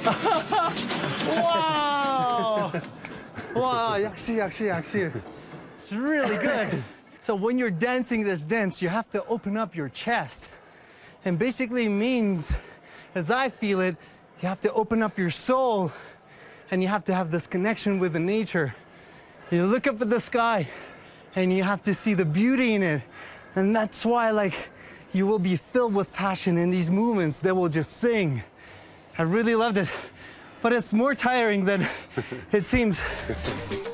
Wow! Wow, yakshi. It's really good. So when you're dancing this dance, you have to open up your chest. And basically means, as I feel it, you have to open up your soul and you have to have this connection with the nature. You look up at the sky and you have to see the beauty in it. And that's why, like, you will be filled with passion in these movements that will just sing. I really loved it, but it's more tiring than it seems.